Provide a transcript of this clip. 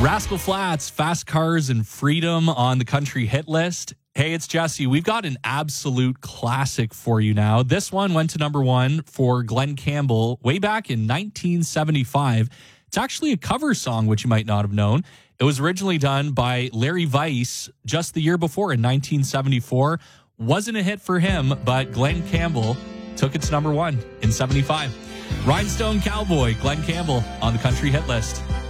Rascal Flatts, Fast Cars and Freedom on the country hit list. Hey, it's Jesse. We've got an absolute classic for you now. This one went to number one for Glen Campbell way back in 1975. It's actually a cover song, which you might not have known. It was originally done by Larry Weiss just the year before in 1974. Wasn't a hit for him, but Glen Campbell took it to number one in 75. Rhinestone Cowboy, Glen Campbell on the country hit list.